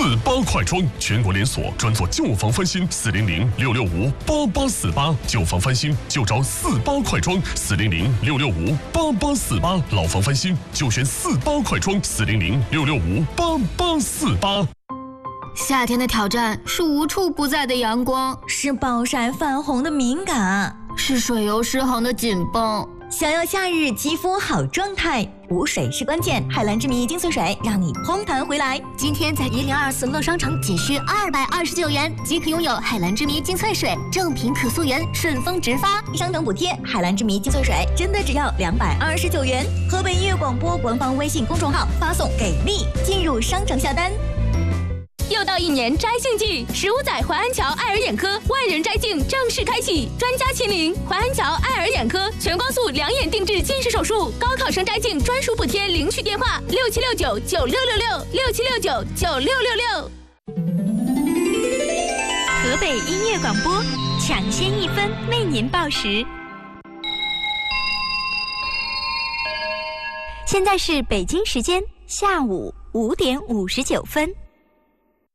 48快装，全国连锁，专做旧房翻新，400-665-8848，旧房翻新就找48快装，400-665-8848，老房翻新就选48快装，400-665-8848。 夏天的挑战是无处不在的阳光， 是暴晒泛红的敏感， 是水油失衡的紧绷。 想要夏日肌肤好状态，补水是关键。海蓝之谜精粹水让你嘭弹回来。 今天在1024乐商城仅需229元即可拥有海蓝之谜精粹水，正品可溯源，顺丰直发， 商城补贴。海蓝之谜精粹水真的只要229元。河北音乐广播官方微信公众号发送给力进入商城下单。 又到一年摘镜季，15载淮安桥爱尔眼科万人摘镜正式开启，专家亲临，淮安桥爱尔眼科全光速两眼定制近视手术，高考生摘镜专属补贴，领取电话67699666，67699666。 河北音乐广播，抢先1分为您报时。现在是北京时间下午5点59分。